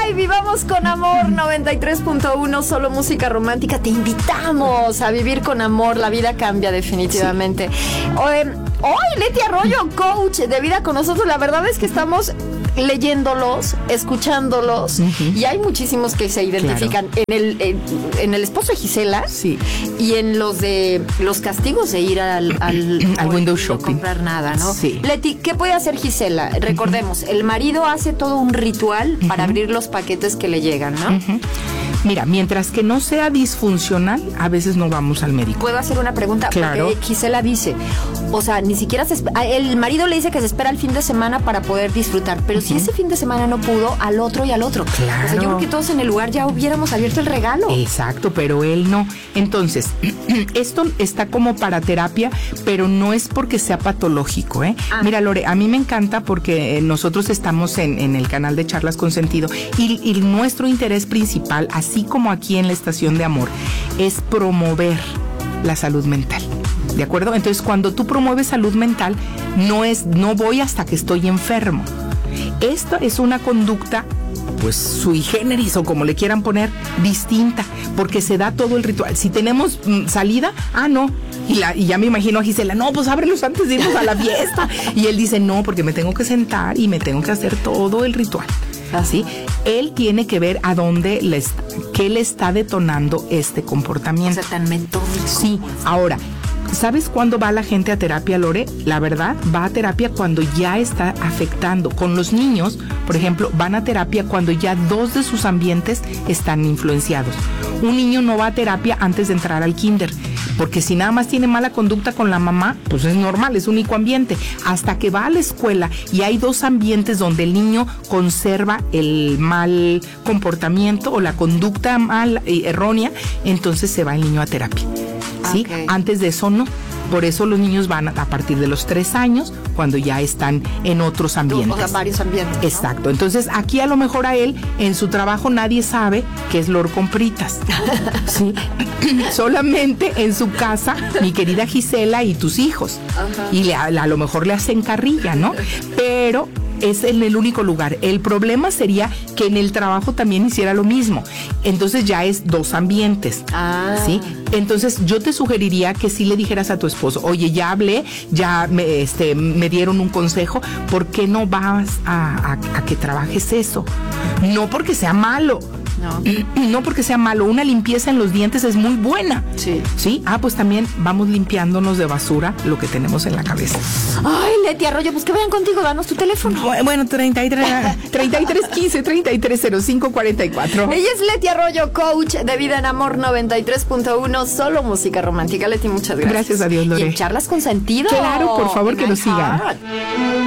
Ay, vivamos con amor, 93.1, solo música romántica. Te invitamos a vivir con amor, la vida cambia definitivamente. Hoy Leti Arroyo, coach de vida con nosotros. La verdad es que estamos leyéndolos, escuchándolos, y hay muchísimos que se identifican en el esposo de Gisela, y en los de los castigos de ir al window shopping, no comprar nada, ¿no? Sí. Leti, ¿qué puede hacer Gisela? Recordemos, el marido hace todo un ritual para abrir los paquetes que le llegan, ¿no? Mira, mientras que no sea disfuncional, a veces no vamos al médico. ¿Puedo hacer una pregunta? Claro. Porque Gisela dice, o sea, ni siquiera el marido le dice que se espera el fin de semana para poder disfrutar, pero si ese fin de semana no pudo, al otro y al otro. Claro. O sea, yo creo que todos en el lugar ya hubiéramos abierto el regalo. Exacto, pero él no. Entonces, esto está como para terapia, pero no es porque sea patológico, ¿eh? Mira, Lore, a mí me encanta porque nosotros estamos en el canal de Charlas con Sentido, y nuestro interés principal, así como aquí en la Estación de Amor, es promover la salud mental. ¿De acuerdo? Entonces, cuando tú promueves salud mental, no voy hasta que estoy enfermo. Esta es una conducta, pues sui generis, o como le quieran poner, distinta, porque se da todo el ritual. Si tenemos salida, no. Y ya me imagino a Gisela, no, pues ábrelos antes de irnos a la fiesta. Y él dice, no, porque me tengo que sentar y me tengo que hacer todo el ritual. ¿Sí? Él tiene que ver a dónde qué le está detonando este comportamiento. O sea, tan metódico. Sí, ahora, ¿sabes cuándo va la gente a terapia, Lore? La verdad, va a terapia cuando ya está afectando. Con los niños, por ejemplo, van a terapia cuando ya 2 de sus ambientes están influenciados. Un niño no va a terapia antes de entrar al kinder, porque si nada más tiene mala conducta con la mamá, pues es normal, es único ambiente. Hasta que va a la escuela y hay 2 ambientes donde el niño conserva el mal comportamiento o la conducta errónea, entonces se va el niño a terapia. ¿Sí? Okay. Antes de eso no. Por eso los niños van a partir de los 3 años, cuando ya están en otros ambientes. O sea, varios ambientes, ¿no? Exacto. Entonces, aquí a lo mejor a él, en su trabajo, nadie sabe que es Lord Compritas. ¿Sí? Solamente en su casa, mi querida Gisela y tus hijos. Ajá. Y a lo mejor le hacen carrilla, ¿no? Pero es en el único lugar. El problema sería que en el trabajo también hiciera lo mismo. Entonces ya es 2 ambientes. ¿Sí? Entonces yo te sugeriría que sí le dijeras a tu esposo, oye, ya hablé, ya me dieron un consejo, ¿por qué no vas a que trabajes eso? No porque sea malo. No porque sea malo, una limpieza en los dientes es muy buena. Sí. ¿Sí? Pues también vamos limpiándonos de basura lo que tenemos en la cabeza. Ay, Leti Arroyo, pues que vayan contigo, danos tu teléfono. Bueno, 3315-3305-44. Ella es Leti Arroyo, coach de vida en amor, 93.1, solo música romántica. Leti, muchas gracias. Gracias a Dios, Lore. Y en Charlas con Sentido. Claro, por favor, que nos sigan.